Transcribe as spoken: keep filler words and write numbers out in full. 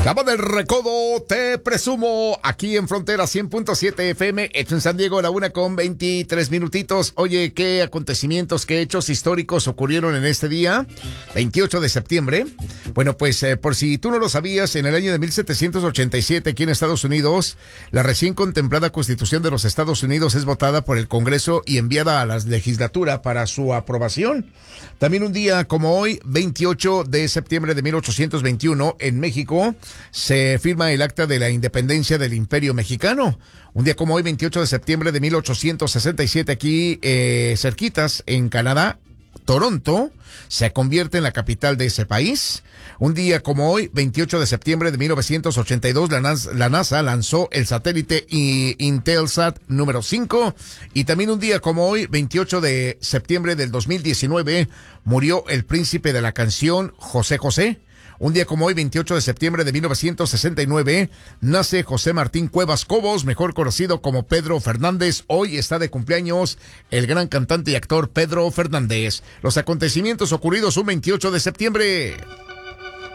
Dama del Recodo, te presumo, aquí en Frontera cien punto siete F M, hecho en San Diego, a la una con veintitrés minutitos. Oye, ¿qué acontecimientos, qué hechos históricos ocurrieron en este día, veintiocho de septiembre? Bueno, pues eh, por si tú no lo sabías, en el año de mil setecientos ochenta y siete, aquí en Estados Unidos, la recién contemplada Constitución de los Estados Unidos es votada por el Congreso y enviada a la legislatura para su aprobación. También un día como hoy, veintiocho de septiembre de mil ochocientos veintiuno, en México, se firma el Acta de la Independencia del Imperio Mexicano. Un día como hoy, veintiocho de septiembre de mil ochocientos sesenta y siete, aquí eh, cerquitas, en Canadá, Toronto se convierte en la capital de ese país. Un día como hoy, veintiocho de septiembre de mil novecientos ochenta y dos, la NASA, la NASA lanzó el satélite Intelsat número cinco. Y también un día como hoy, veintiocho de septiembre del dos mil diecinueve, murió el príncipe de la canción, José José. Un día como hoy, veintiocho de septiembre de mil novecientos sesenta y nueve, nace José Martín Cuevas Cobos, mejor conocido como Pedro Fernández. Hoy está de cumpleaños el gran cantante y actor Pedro Fernández. Los acontecimientos ocurridos un veintiocho de septiembre.